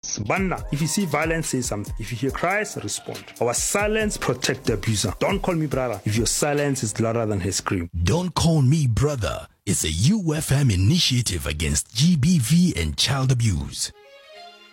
Sbanna, if you see violence, say something. If you hear cries, respond. Our silence protect the abuser. Don't call me brother if your silence is louder than his scream. Don't Call Me Brother is a UFM initiative against GBV and child abuse.